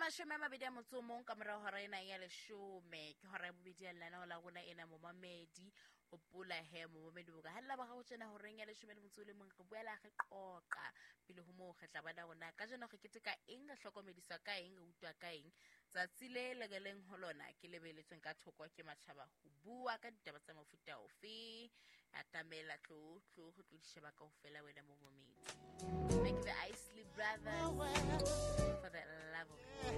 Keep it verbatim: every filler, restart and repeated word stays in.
mashome a mabedi a motso o mong ka morao hora ena ya leshome ke hora ya bobedi ya lana ho la rona ena momamedi hopola he momamedi boka ha lla ba ga o tsena ho reng ya leshome le motso le mong re buela ge qoqa pele ho mo kgetla bana rona ka jeno ge keteka eng ga hlokomedisa ka eng go utwa ka eng tsatsi le legeleng ho lona ke lebeletsweng ka thoko ke matšhaba ho bua ka ditaba tsa mafuta ofe a tamela tlo tlo go tlo di sheba ka ofela wena momamedi make the Isley Brothers for the love of